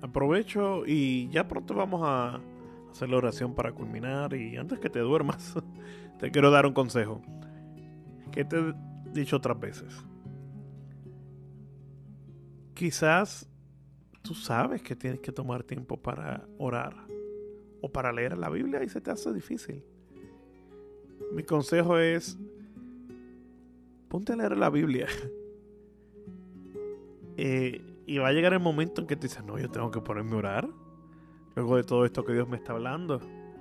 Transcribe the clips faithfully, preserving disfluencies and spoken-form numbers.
aprovecho y ya pronto vamos a hacer la oración para culminar. Y antes que te duermas, te quiero dar un consejo que te he dicho otras veces. Quizás tú sabes que tienes que tomar tiempo para orar o para leer la Biblia y se te hace difícil. Mi consejo es: ponte a leer la Biblia. eh, y va a llegar el momento en que te dices, no, yo tengo que ponerme a orar luego de todo esto que Dios me está hablando.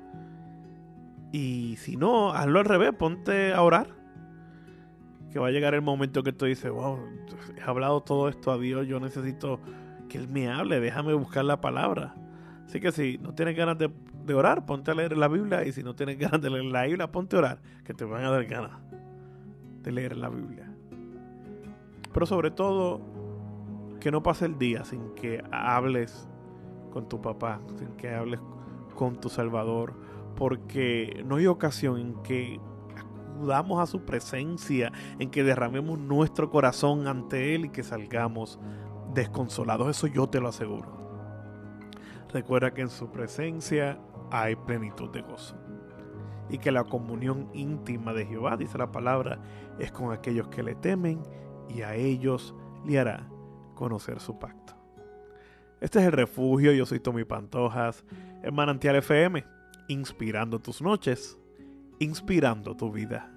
Y si no, hazlo al revés, ponte a orar. Que va a llegar el momento que tú dices, wow, he hablado todo esto a Dios, yo necesito que Él me hable, déjame buscar la palabra. Así que si no tienes ganas de, de orar, ponte a leer la Biblia. Y si no tienes ganas de leer la Biblia, ponte a orar, que te van a dar ganas de leer la Biblia. Pero sobre todo, que no pase el día sin que hables con tu papá, sin que hables con tu Salvador, porque no hay ocasión en que acudamos a su presencia, en que derramemos nuestro corazón ante Él y que salgamos desconsolados. Eso yo te lo aseguro. Recuerda que en su presencia hay plenitud de gozo y que la comunión íntima de Jehová, dice la palabra, es con aquellos que le temen y a ellos le hará conocer su pacto. Este es El Refugio. Yo soy Tommy Pantojas, en Manantial F M, inspirando tus noches, inspirando tu vida.